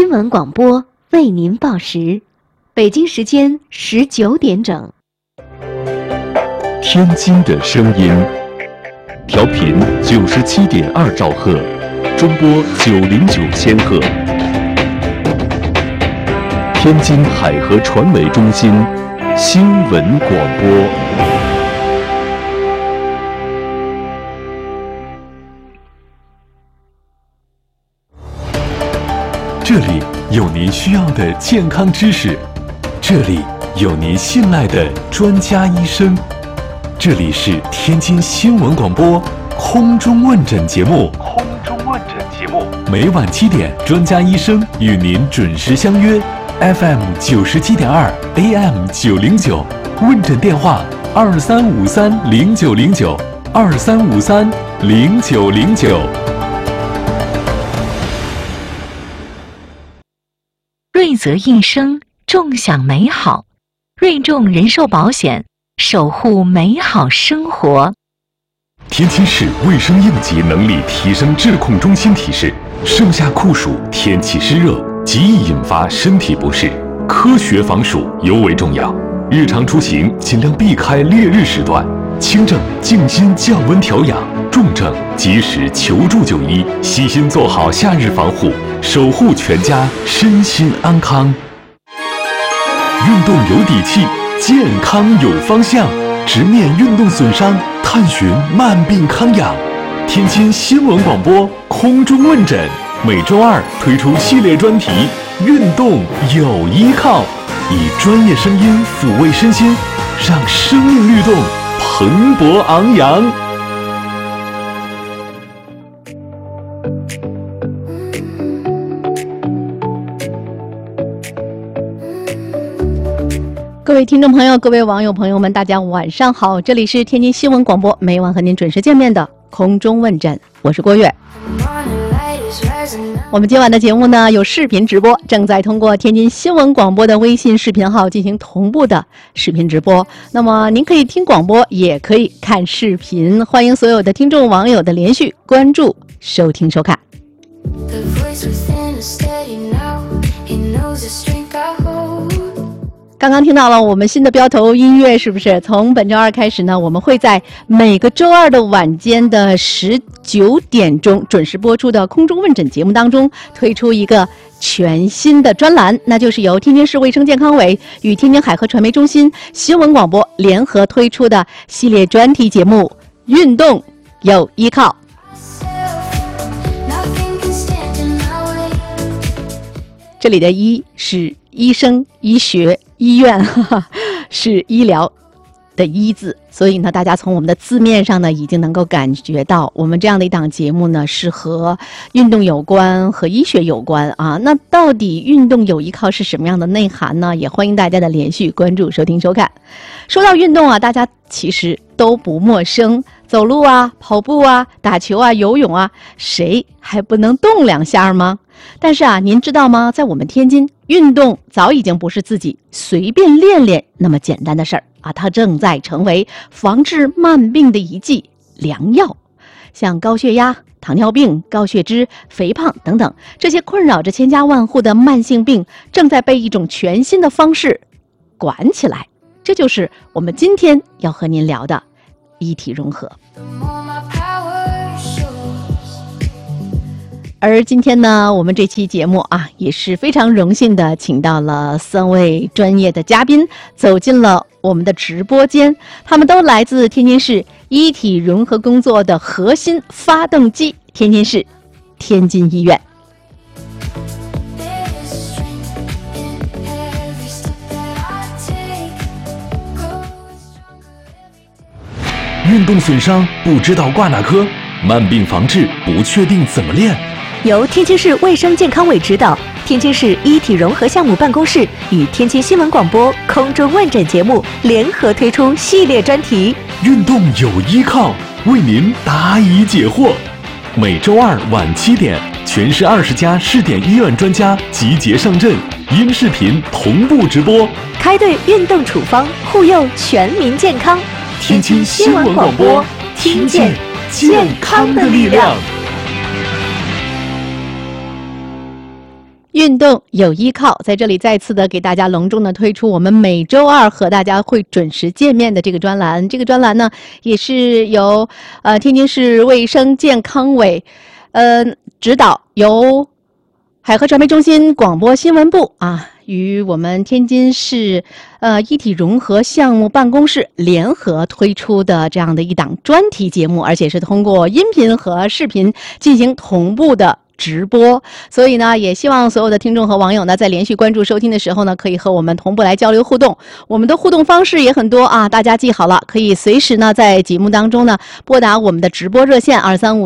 新闻广播为您报时，北京时间19点整。 天津的声音，调频97.2兆赫，中波909千赫。天津海河传媒中心新闻广播。这里有您需要的健康知识，这里有您信赖的专家医生，这里是天津新闻广播空中问诊节目。每晚7点，专家医生与您准时相约。FM 97.2 AM 909，问诊电话23530909 23530909。 瑞泽一生，众享美好。瑞众人寿保险，守护美好生活。 天津市卫生应急能力提升治控中心提示：盛夏酷暑，天气湿热，极易引发身体不适，科学防暑尤为重要。日常出行尽量避开烈日时段，轻症静心降温调养，重症及时求助就医，悉心做好夏日防护，守护全家身心安康。运动有底气，健康有方向，直面运动损伤，探寻慢病康养。天津新闻广播空中问诊，每周二推出系列专题《运动有依靠》，以专业声音抚慰身心，让生命律动蓬勃昂扬。 各位听众朋友，各位网友朋友们，大家晚上好，这里是天津新闻广播，每晚和您准时见面的空中问诊，我是郭月。我们今晚的节目呢有视频直播，正在通过天津新闻广播的微信视频号进行同步的视频直播。那么您可以听广播，也可以看视频，欢迎所有的听众网友的连续关注、收听、收看。刚刚听到了我们新的标头音乐，是不是？从本周二开始呢，我们会在每个周二的晚间的19点钟准时播出的空中问诊节目当中，推出一个全新的专栏，那就是由天津市卫生健康委与天津海河传媒中心新闻广播联合推出的系列专题节目《运动有依靠》。这里的医是医生、医学、医院，是医疗的医字，所以呢，大家从我们的字面上呢，已经能够感觉到我们这样的一档节目呢，是和运动有关、和医学有关啊。那到底运动有依靠是什么样的内涵呢？也欢迎大家的连续关注、收听、收看。说到运动啊，大家其实都不陌生，走路啊、跑步啊、打球啊、游泳啊，谁还不能动两下吗？但是啊，您知道吗？在我们天津，运动早已经不是自己随便练练那么简单的事儿啊，它正在成为防治慢病的一剂良药。像高血压、糖尿病、高血脂、肥胖等等，这些困扰着千家万户的慢性病，正在被一种全新的方式管起来。这就是我们今天要和您聊的医体融合。而今天呢，我们这期节目啊，也是非常荣幸的请到了3位专业的嘉宾走进了我们的直播间，他们都来自天津市医体融合工作的核心发动机——天津市天津医院。 运动损伤不知道挂哪科，慢病防治不确定怎么练。 由天津市卫生健康委指导，天津市医体融合项目办公室与天津新闻广播空中问诊节目联合推出系列专题 《运动有依靠》，为您答疑解惑。每周二晚7点，全市20家试点医院专家集结上阵，音视频同步直播， 开对运动处方，护佑全民健康。 天津新闻广播，听见健康的力量。 运动有依靠，在这里再次的给大家隆重的推出我们每周二和大家会准时见面的这个专栏。这个专栏呢，也是由天津市卫生健康委指导，由海河传媒中心广播新闻部与我们天津市一体融合项目办公室联合推出的这样的一档专题节目，而且是通过音频和视频进行同步的直播。所以呢，也希望所有的听众和网友呢，在连续关注收听的时候呢，可以和我们同步来交流互动。我们的互动方式也很多大家记好了，可以随时呢在节目当中呢拨打我们的直播热线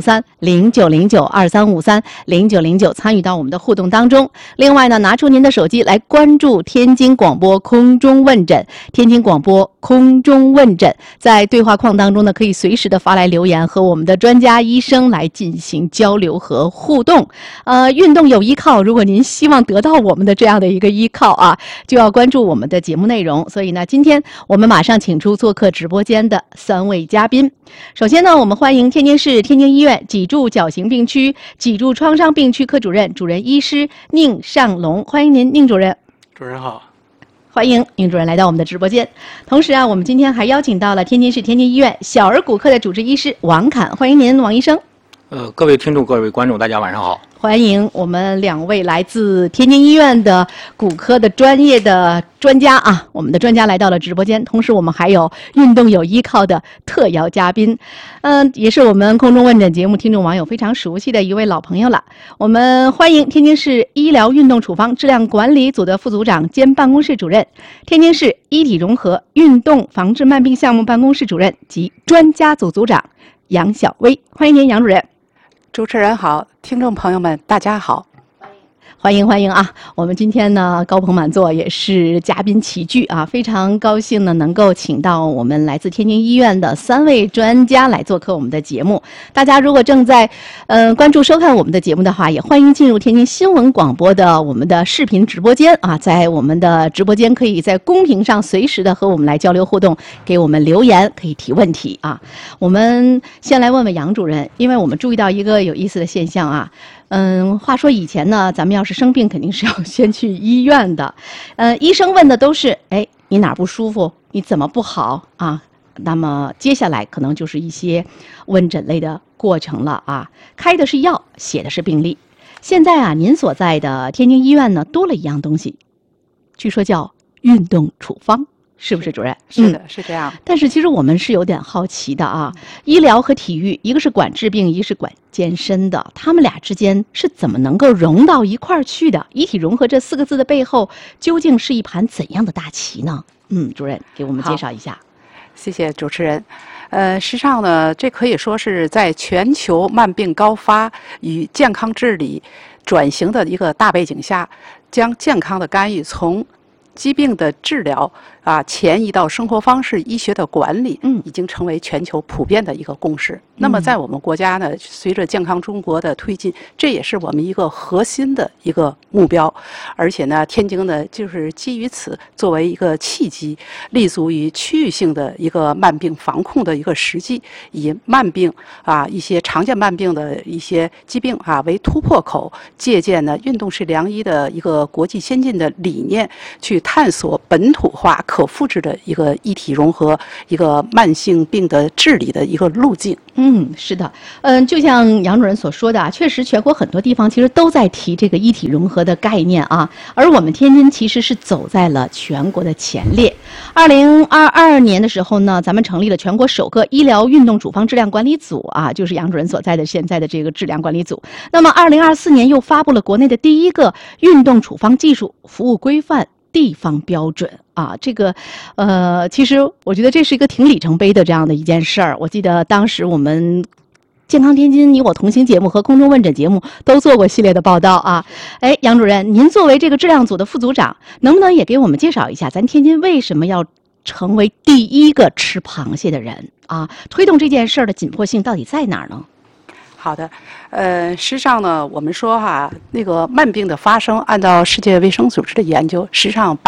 2353090923530909参与到我们的互动当中。另外呢，拿出您的手机来关注天津广播空中问诊，天津广播空中问诊，在对话框当中呢，可以随时的发来留言，和我们的专家医生来进行交流和互动。运动有依靠，如果您希望得到我们的这样的一个依靠就要关注我们的节目内容。所以呢，今天我们马上请出做客直播间的3位嘉宾。首先呢，我们欢迎天津市天津医院脊柱矫形病区脊柱创伤病区科主任医师宁尚龙，欢迎您，宁主任。 主任好。 欢迎宁主任来到我们的直播间。同时我们今天还邀请到了天津市天津医院小儿骨科的主治医师王侃，欢迎您，王医生。 各位听众、各位观众，大家晚上好。 欢迎我们2位来自天津医院的骨科的专业的专家我们的专家来到了直播间。同时我们还有运动有依靠的特邀嘉宾，也是我们空中问诊节目听众网友非常熟悉的一位老朋友了。我们欢迎天津市医疗运动处方质量管理组的副组长兼办公室主任，天津市一体融合运动防治慢病项目办公室主任及专家组组长杨晓薇，欢迎您，杨主任。 主持人好，听众朋友们大家好。 欢迎我们今天呢高朋满座，也是嘉宾齐聚非常高兴呢能够请到我们来自天津医院的3位专家来做客我们的节目。大家如果正在关注收看我们的节目的话，也欢迎进入天津新闻广播的我们的视频直播间在我们的直播间可以在公屏上随时的和我们来交流互动，给我们留言，可以提问题我们先来问问杨主任，因为我们注意到一个有意思的现象话说以前呢，咱们要是生病肯定是要先去医院的，医生问的都是你哪儿不舒服，你怎么不好那么接下来可能就是一些问诊类的过程了开的是药，写的是病历。现在您所在的天津医院呢多了一样东西，据说叫运动处方，是不是主任？ 是的，是这样。 但是其实我们是有点好奇的医疗和体育，一个是管治病，一个是管健身的，他们俩之间是怎么能够融到一块儿去的？一体融合这4个字的背后，究竟是一盘怎样的大棋呢？主任给我们介绍一下。 谢谢主持人。实际上呢，这可以说是在全球慢病高发与健康治理转型的一个大背景下，将健康的干预从疾病的治疗前移到生活方式医学的管理，已经成为全球普遍的一个共识。那么在我们国家呢，随着健康中国的推进，这也是我们一个核心的一个目标。而且呢，天津呢就是基于此作为一个契机，立足于区域性的一个慢病防控的一个实际，以慢病一些常见慢病的一些疾病为突破口，借鉴呢运动是良医的一个国际先进的理念，去探索本土化可复制的一个一体融合一个慢性病的治理的一个路径。 是的，就像杨主任所说的确实全国很多地方其实都在提这个一体融合的概念而我们天津其实是走在了全国的前列。2022年的时候呢，咱们成立了全国首个医疗运动处方质量管理组就是杨主任所在的现在的这个质量管理组。那么2024年又发布了国内的第1个运动处方技术服务规范地方标准这个其实我觉得这是一个挺里程碑的这样的一件事儿。我记得当时我们健康天津你我同行节目和空中问诊节目都做过系列的报道杨主任，您作为这个质量组的副组长，能不能也给我们介绍一下咱天津为什么要成为第1个吃螃蟹的人推动这件事儿的紧迫性到底在哪儿呢？ 好的，实际上呢，我们说哈，那个慢病的发生，按照世界卫生组织的研究，实际上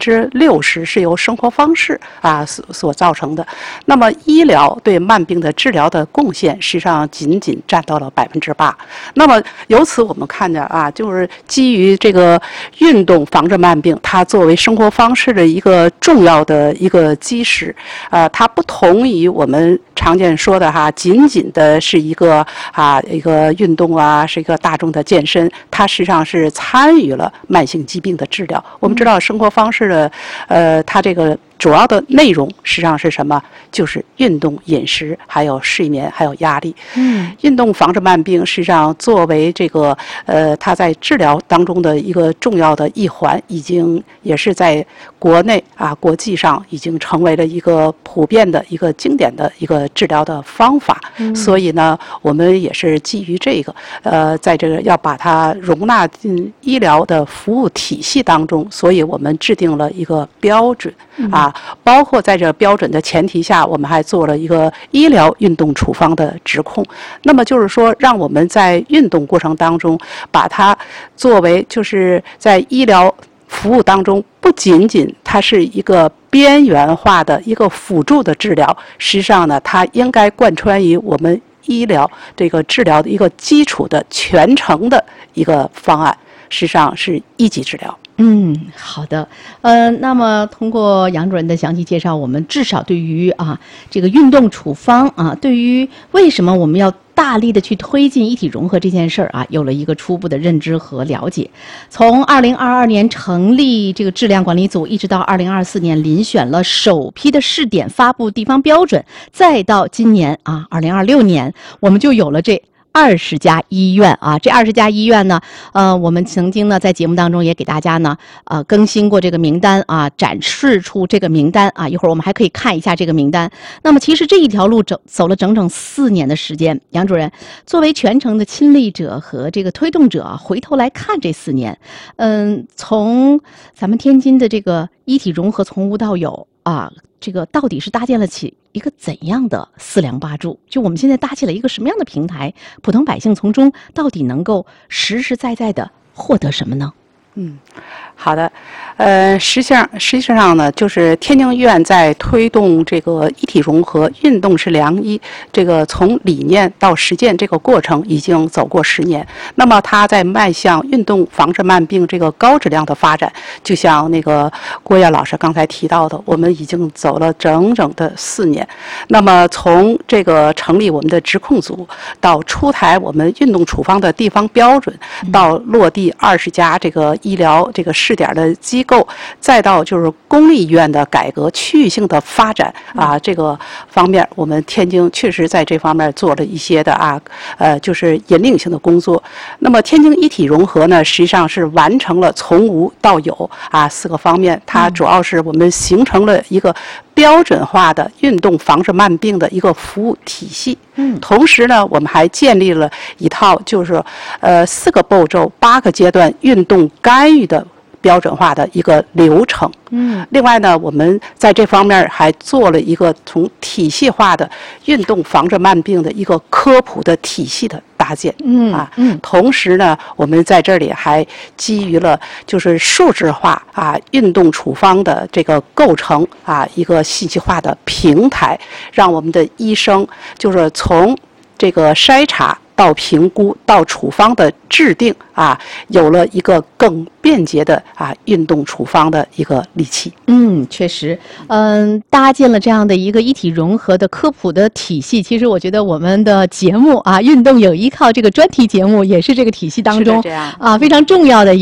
60%是由生活方式所造成的。那么医疗对慢病的治疗的贡献，实际上仅占到了8%。那么由此我们看着就是基于这个运动防治慢病，它作为生活方式的一个重要的一个基石，它不同于我们常见说的仅的是一个运动是一个大众的健身，它实际上是参与了慢性疾病的治疗。我们知道生活方式的它这个主要的内容实际上是什么？就是运动、饮食，还有睡眠，还有压力。运动防治慢病实际上作为这个它在治疗当中的一个重要的一环，也是在国内国际上已经成为了一个普遍的一个经典的一个治疗的方法。所以呢，我们也是基于这个在这个要把它容纳进医疗的服务体系当中，所以我们制定了一个标准包括在这标准的前提下，我们还做了一个医疗运动处方的指控。那么就是说，让我们在运动过程当中，把它作为就是在医疗服务当中，不仅仅它是一个边缘化的一个辅助的治疗，实际上呢，它应该贯穿于我们医疗这个治疗的一个基础的全程的一个方案，实际上是一级治疗。 好的，那么通过杨主任的详细介绍，我们至少对于这个运动处方对于为什么我们要大力的去推进医体融合这件事儿有了一个初步的认知和了解。从2022年成立这个质量管理组，一直到2024年遴选了首批的试点，发布地方标准，再到今年2026年，我们就有了这20家医院这20家医院呢，我们曾经呢在节目当中也给大家呢更新过这个名单展示出这个名单一会儿我们还可以看一下这个名单。那么其实这一条路走了整整4年的时间。杨主任作为全程的亲历者和这个推动者，回头来看这4年，从咱们天津的这个医体融合从无到有这个到底是搭建了起一个怎样的4梁8柱？就我们现在搭起了一个什么样的平台？普通百姓从中到底能够实实在在的获得什么呢？ 好的，实际上呢，就是天津医院在推动这个医体融合、运动是良医这个从理念到实践这个过程已经走过10年。那么它在迈向运动防治慢病这个高质量的发展，就像那个郭燕老师刚才提到的，我们已经走了整整的4年。那么从这个成立我们的指控组，到出台我们运动处方的地方标准，到落地20家这个医疗这个试点的机构，再到就是公立医院的改革、区域性的发展这个方面，我们天津确实在这方面做了一些的就是引领性的工作。那么天津医体融合呢，实际上是完成了从无到有4个方面，它主要是我们形成了一个标准化的运动防治慢病的一个服务体系。同时呢，我们还建立了一套就是4个步骤、8个阶段运动干预的标准化的一个流程。另外呢，我们在这方面还做了一个从体系化的运动防治慢病的一个科普的体系的搭建。同时呢，我们在这里还基于了就是数字化运动处方的这个构成一个信息化的平台，让我们的医生就是从这个筛查到评估到处方的制定有了一个更便捷的运动处方的一个利器。 确实，搭建了这样的一个医体融合的科普的体系。其实我觉得我们的节目运动有依靠这个专题节目也是这个体系当中非常重要的